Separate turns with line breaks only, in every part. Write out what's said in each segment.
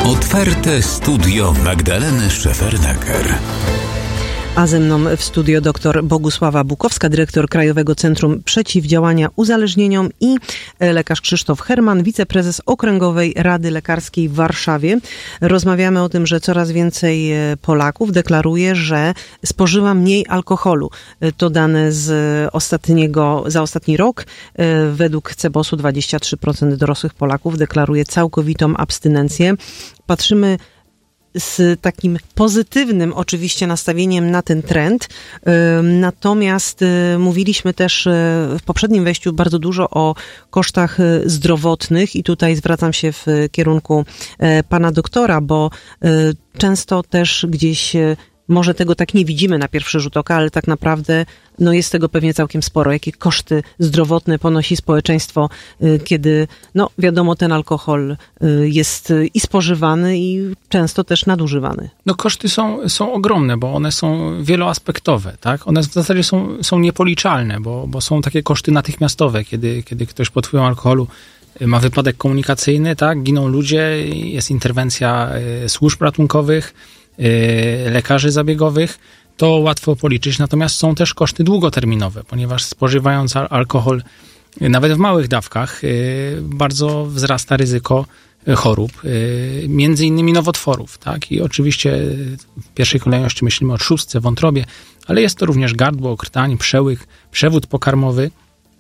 Otwarte studio Magdaleny Szefernaker.
A ze mną w studio dr Bogusława Bukowska, dyrektor Krajowego Centrum Przeciwdziałania Uzależnieniom, i lekarz Krzysztof Herman, wiceprezes Okręgowej Rady Lekarskiej w Warszawie. Rozmawiamy o tym, że coraz więcej Polaków deklaruje, że spożywa mniej alkoholu. To dane za ostatni rok. Według CBOS-u 23% dorosłych Polaków deklaruje całkowitą abstynencję. Patrzymy z takim pozytywnym oczywiście nastawieniem na ten trend. Natomiast mówiliśmy też w poprzednim wejściu bardzo dużo o kosztach zdrowotnych i tutaj zwracam się w kierunku pana doktora, bo często też gdzieś może tego tak nie widzimy na pierwszy rzut oka, ale tak naprawdę jest tego pewnie całkiem sporo. Jakie koszty zdrowotne ponosi społeczeństwo, kiedy, wiadomo, ten alkohol jest i spożywany, i często też nadużywany.
Koszty są ogromne, bo one są wieloaspektowe, tak? One w zasadzie są niepoliczalne, bo są takie koszty natychmiastowe, kiedy ktoś pod wpływem alkoholu ma wypadek komunikacyjny, tak? Giną ludzie, jest interwencja służb ratunkowych, lekarzy zabiegowych, to łatwo policzyć. Natomiast są też koszty długoterminowe, ponieważ spożywając alkohol nawet w małych dawkach bardzo wzrasta ryzyko chorób, między innymi nowotworów, tak? I oczywiście w pierwszej kolejności myślimy o trzustce, wątrobie, ale jest to również gardło, krtań, przełyk, przewód pokarmowy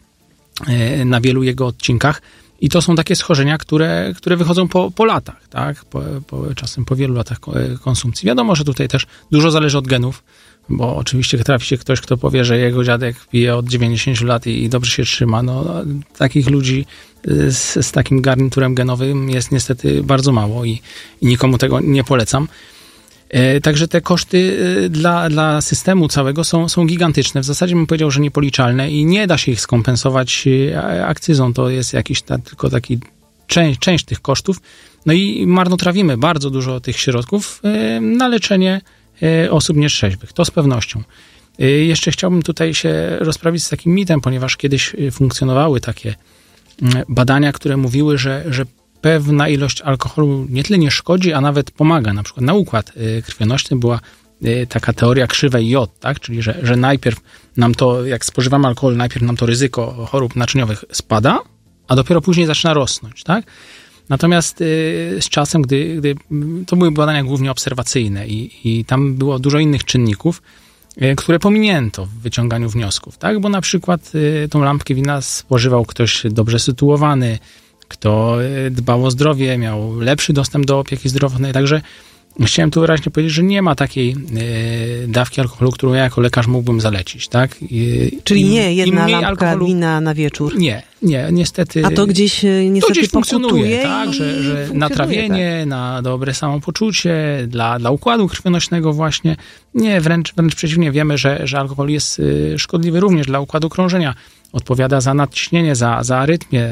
na wielu jego odcinkach. I to są takie schorzenia, które wychodzą po latach, tak? Czasem po wielu latach konsumpcji. Wiadomo, że tutaj też dużo zależy od genów, bo oczywiście trafi się ktoś, kto powie, że jego dziadek pije od 90 lat i dobrze się trzyma. Takich ludzi z takim garniturem genowym jest niestety bardzo mało i nikomu tego nie polecam. Także te koszty dla systemu całego są gigantyczne. W zasadzie bym powiedział, że niepoliczalne i nie da się ich skompensować akcyzą. To jest tylko taki część tych kosztów. I marnotrawimy bardzo dużo tych środków na leczenie osób nieszczęśliwych. To z pewnością. Jeszcze chciałbym tutaj się rozprawić z takim mitem, ponieważ kiedyś funkcjonowały takie badania, które mówiły, że pewna ilość alkoholu nie tyle nie szkodzi, a nawet pomaga. Na przykład na układ krwionośny była taka teoria krzywej J, tak? Czyli że najpierw nam to, jak spożywamy alkohol, najpierw nam to ryzyko chorób naczyniowych spada, a dopiero później zaczyna rosnąć, tak? Natomiast z czasem, gdy to były badania głównie obserwacyjne i tam było dużo innych czynników, które pominięto w wyciąganiu wniosków, tak? Bo na przykład tą lampkę wina spożywał ktoś dobrze sytuowany, kto dbał o zdrowie, miał lepszy dostęp do opieki zdrowotnej. Także chciałem tu wyraźnie powiedzieć, że nie ma takiej dawki alkoholu, którą ja jako lekarz mógłbym zalecić, tak?
Czyli nie jedna lampka wina na wieczór.
Nie, niestety.
A to gdzieś niestety
funkcjonuje, tak? Że natrawienie, tak? Na dobre samopoczucie, dla układu krwionośnego właśnie. Nie, wręcz przeciwnie, wiemy, że alkohol jest szkodliwy również dla układu krążenia. Odpowiada za nadciśnienie, za arytmię,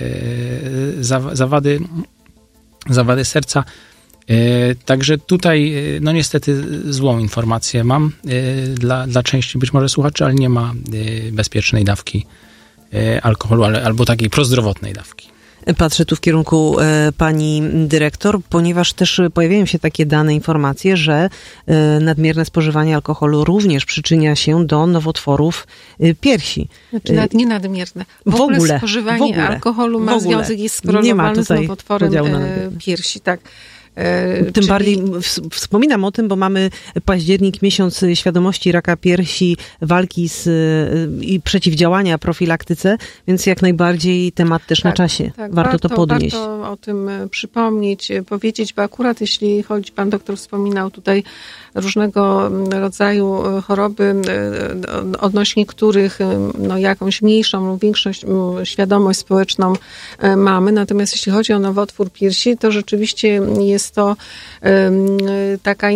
zawady serca. Także tutaj, niestety złą informację mam dla części być może słuchaczy, ale nie ma bezpiecznej dawki alkoholu, albo takiej prozdrowotnej dawki.
Patrzę tu w kierunku pani dyrektor, ponieważ też pojawiają się takie dane, informacje, że nadmierne spożywanie alkoholu również przyczynia się do nowotworów piersi.
Znaczy nawet nie nadmierne. W ogóle spożywanie alkoholu ma związek, jest skorelowany z nowotworem piersi. Tak.
Tym bardziej wspominam o tym, bo mamy październik, miesiąc świadomości raka piersi, walki i przeciwdziałania profilaktyce, więc jak najbardziej temat też na czasie.
Tak,
warto to podnieść.
Warto o tym przypomnieć, powiedzieć, bo akurat jeśli chodzi, pan doktor wspominał tutaj różnego rodzaju choroby, odnośnie których jakąś mniejszą lub większą świadomość społeczną mamy. Natomiast jeśli chodzi o nowotwór piersi, to rzeczywiście jest to taka